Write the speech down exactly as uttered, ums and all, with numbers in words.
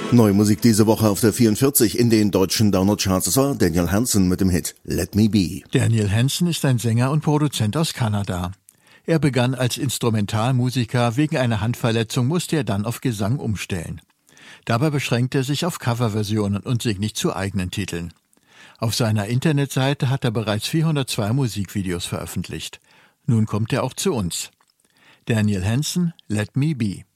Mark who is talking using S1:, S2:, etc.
S1: Neue Musik diese Woche auf der vierundvierzig in den deutschen Download-Charts. Das war Daniel Hansen mit dem Hit Let Me Be.
S2: Daniel Hansen ist ein Sänger und Produzent aus Kanada. Er begann als Instrumentalmusiker, wegen einer Handverletzung musste er dann auf Gesang umstellen. Dabei beschränkte er sich auf Coverversionen und singt nicht zu eigenen Titeln. Auf seiner Internetseite hat er bereits vierhundertzwei Musikvideos veröffentlicht. Nun kommt er auch zu uns. Daniel Hansen, Let Me Be.